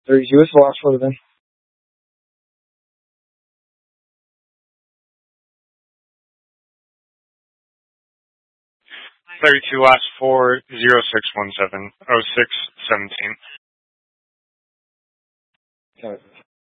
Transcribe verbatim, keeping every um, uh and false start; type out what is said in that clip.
thirty-two is the last photo then. thirty-two last four, zero six one seven, oh six seventeen. Got it.